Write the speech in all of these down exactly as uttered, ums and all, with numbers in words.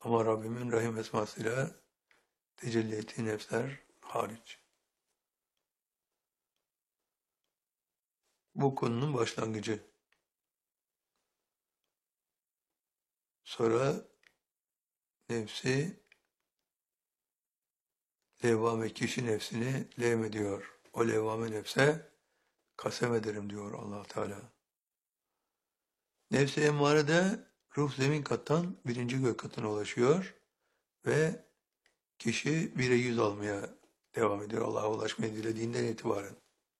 Ama Rabbimin Rahim esmasıyla tecelli ettiği nefsler hariç. Bu konunun başlangıcı. Sonra nefsi levvame kişi nefsini levm ediyor. O levvame nefse kasem ederim diyor Allah Teala. Nefsi emmarede ruh zemin kattan birinci gök katına ulaşıyor ve kişi bire yüz almaya devam ediyor Allah'a ulaşmayı dilediğinden itibaren.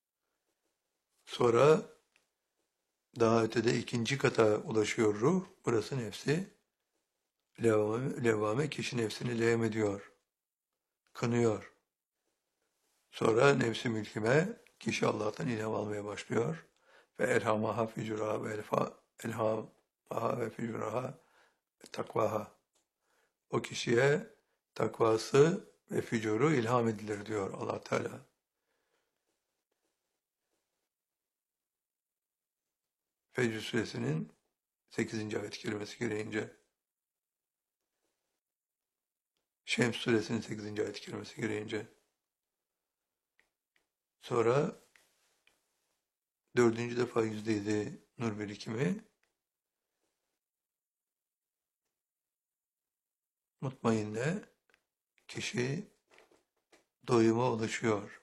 Sonra daha ötede ikinci kata ulaşıyor ruh. Burası nefsi. Levvame, levvame kişi nefsini levm ediyor. Kınıyor. Sonra nefsi mülkime kişi Allah'tan ilham almaya başlıyor. Ve elhamaha fücuraha ve elfa, elhamaha ve fücuraha ve takvaha. O kişiye takvası ve fücuru ilham edilir diyor Allah Teala. Fecr suresinin sekizinci ayet-i kerimesi gereğince, Şems suresinin sekizinci ayet-i kerimesi gereğince, sonra dördüncü defa yüzde yedi nur birikimi, mutmainne kişi doyuma ulaşıyor.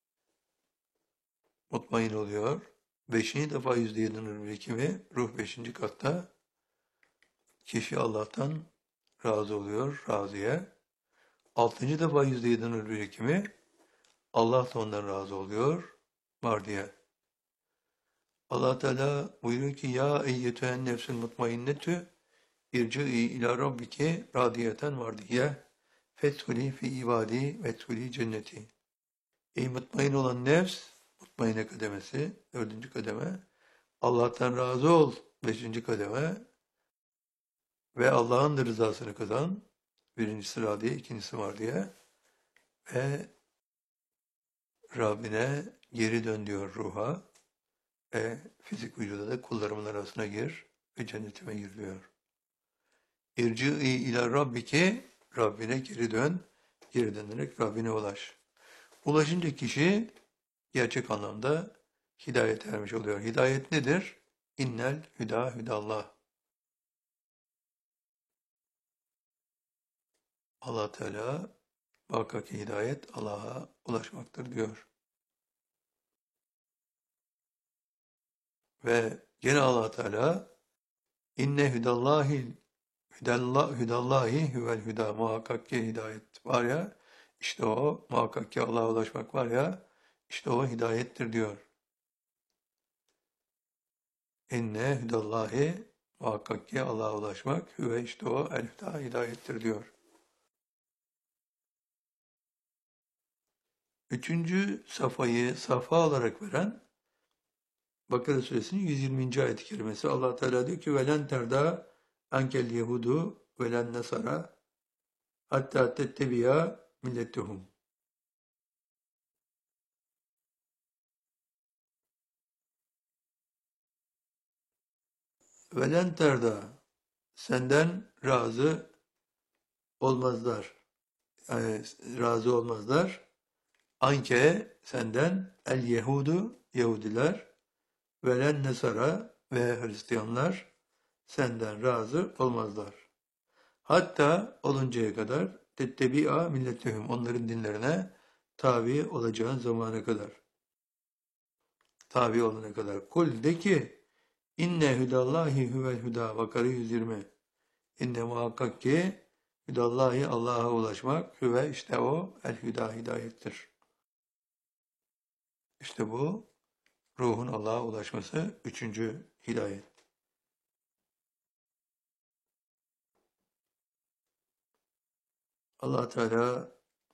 Mutmain oluyor. Beşinci defa yüzde yedi nur birikimi, ruh beşinci katta, kişi Allah'tan razı oluyor, razıya. Altıncı defa yüzde yedi nur birikimi, Allah da ondan razı oluyor, mardiye. Allah Teala buyuruyor ki ya eyyetühen nefsül mutmainnetü irci'i ila rabbike radiyeten mardiye fethuli fi ibadi vethuli cenneti. Ey mutmain olan nefs, mutmaine kademesi, dördüncü kademe, Allah'tan razı ol, beşinci kademe ve Allah'ın da rızasını kazan, birincisi radiye, ikincisi mardiye ve Rabbine geri dön diyor ruha ve fizik vücuda da kullarımın arasına gir ve cennetime gir diyor. İrci'i ila rabbike, Rabbine geri dön, geri dönerek Rabbine ulaş. Ulaşınca kişi gerçek anlamda hidayet ermiş oluyor. Hidayet nedir? İnnel hüda hüdallah. Allah Teala muhakkak ki hidayet Allah'a ulaşmaktır diyor. Ve gene Allah Teala inne hüdallahi hüdallah, hüdallahi hüvel hüda, muhakkak ki hidayet var ya, işte o muhakkak ki Allah'a ulaşmak var ya, işte o hidayettir diyor. İnne hüdallahi, muhakkak ki Allah'a ulaşmak, hüve işte o el hüda, hidayettir diyor. Üçüncü safayı safa olarak veren Bakara suresinin yüz yirminci ayet-i kerimesi. Allah Teala diyor ki velen terda ankel yehudu velen nasara hatta tettebiya milletuhum. Velen terda, senden razı olmazlar. Yani razı olmazlar. Anke, senden el yehudu, Yahudiler, velen nesara ve Hristiyanlar senden razı olmazlar. Hatta oluncaya kadar tettebi'a milletehum, onların dinlerine tabi olacağın zamana kadar. Tabi olana kadar. Kul de ki inne hüdallahi huvel hüda. Bakara yüz yirmi. İnne muhakkak ki hüdallahi, Allah'a ulaşmak, hüve işte o el hüda, hidayettir. İşte bu ruhun Allah'a ulaşması üçüncü hidayet. Allah Teala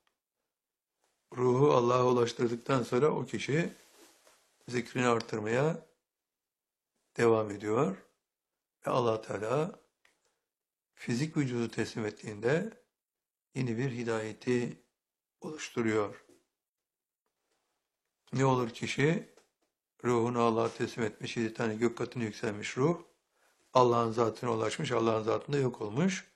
ruhu Allah'a ulaştırdıktan sonra o kişi zikrini artırmaya devam ediyor. Ve Allah Teala fizik vücudu teslim ettiğinde yeni bir hidayeti oluşturuyor. Ne olur kişi? Ruhunu Allah'a teslim etmiş, yedi tane gök katına yükselmiş ruh, Allah'ın zatına ulaşmış, Allah'ın zatında yok olmuş.